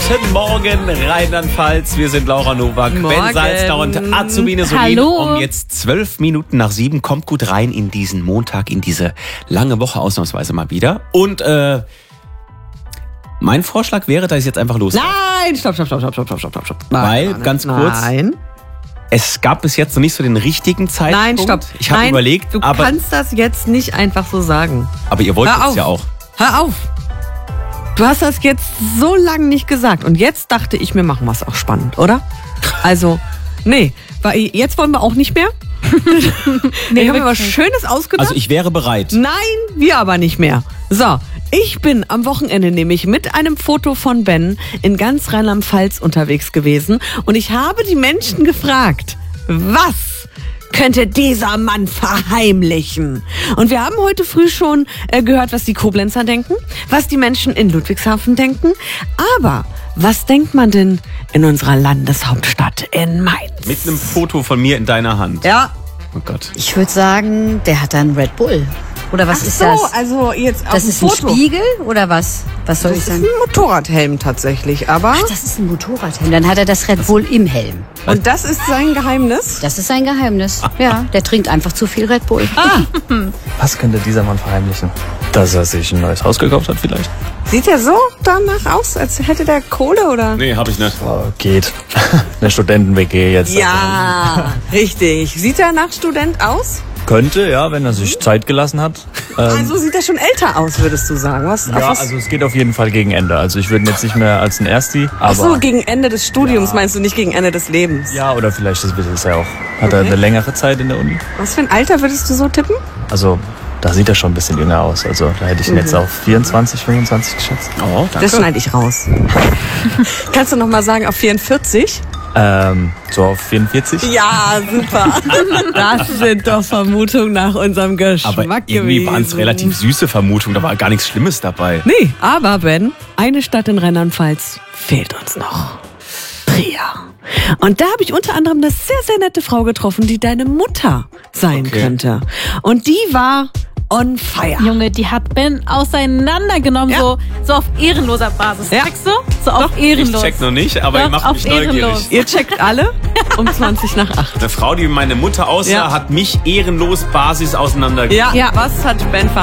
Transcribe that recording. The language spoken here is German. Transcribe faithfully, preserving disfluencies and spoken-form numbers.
Guten Morgen, Rheinland-Pfalz. Wir sind Laura Nowak, Ben Salzner und Azubine Solin. Hallo. Um jetzt zwölf Minuten nach sieben. Kommt gut rein in diesen Montag, in diese lange Woche ausnahmsweise mal wieder. Und äh, mein Vorschlag wäre, dass ich jetzt einfach los. Nein, stopp, stopp, stopp, stopp, stopp, stopp, stopp, stopp. Nein, Weil, nein, ganz kurz, Nein. es gab bis jetzt noch nicht so den richtigen Zeitpunkt. Nein, stopp. Ich habe Nein, überlegt, du aber, kannst das jetzt nicht einfach so sagen. aber ihr wollt Hör es auf. ja auch. Hör auf. Du hast das jetzt so lange nicht gesagt. Und jetzt dachte ich, wir machen was auch spannend, oder? Also, nee, weil jetzt wollen wir auch nicht mehr. nee, ich habe mir was Schönes ausgedacht. Also ich wäre bereit. Nein, wir aber nicht mehr. So, ich bin am Wochenende nämlich mit einem Foto von Ben in ganz Rheinland-Pfalz unterwegs gewesen. Und ich habe die Menschen gefragt, was könnte dieser Mann verheimlichen? Und wir haben heute früh schon äh, gehört, was die Koblenzer denken, was die Menschen in Ludwigshafen denken. Aber was denkt man denn in unserer Landeshauptstadt in Mainz? Mit einem Foto von mir in deiner Hand. Ja. Oh Gott. Ich würde sagen, der hat einen Red Bull. Oder was Ach ist so, das? also jetzt auf Das dem ist ein Foto. Spiegel oder was? Was soll Das ich ist sagen? ein Motorradhelm tatsächlich, aber Ach, das ist ein Motorradhelm. Dann hat er das Red Bull im Helm. und das ist sein Geheimnis. Das ist sein Geheimnis. Ja, der trinkt einfach zu viel Red Bull. Was könnte dieser Mann verheimlichen? Dass er sich ein neues Haus gekauft hat vielleicht? Sieht er so danach aus, als hätte der Kohle oder? Nee, hab ich nicht. Oh, geht. Eine Studenten-W G jetzt. Ja, richtig. Sieht er nach Student aus? Könnte, ja, wenn er sich Zeit gelassen hat. Ähm, Also sieht er schon älter aus, würdest du sagen. Was, auf ja, was? also es geht auf jeden Fall gegen Ende. Also ich würde ihn jetzt nicht mehr als ein Ersti, aber... Ach so, gegen Ende des Studiums meinst du, nicht gegen Ende des Lebens? ja, oder vielleicht ist es ja auch. Hat er Okay. eine längere Zeit in der Uni? Was für ein Alter würdest du so tippen? Also da sieht er schon ein bisschen jünger aus. Also da hätte ich ihn jetzt auf vierundzwanzig, fünfundzwanzig geschätzt. Oh, danke. Das schneide ich raus. Kannst du noch mal sagen, auf vierundvierzig? Ähm, so auf vierundvierzig? Ja, super. Das sind doch Vermutungen nach unserem Geschmack Aber irgendwie gewesen. waren es relativ süße Vermutungen, da war gar nichts Schlimmes dabei. Nee, aber Ben, eine Stadt in Rheinland-Pfalz fehlt uns noch. Trier. Und da habe ich unter anderem eine sehr, sehr nette Frau getroffen, die deine Mutter sein Okay. könnte. Und die war on fire. Junge, die hat Ben auseinandergenommen, Ja. so, so auf ehrenloser Basis. Ja. Checkst du? So auf Ich ehrenlos. check noch nicht, aber Doch, ihr macht auf mich neugierig. ehrenlos. Ihr checkt alle um zwanzig nach acht. Eine Frau, die meine Mutter aussah, Ja. hat mich ehrenlos Basis auseinandergenommen. Ja, was hat Ben verheimlicht?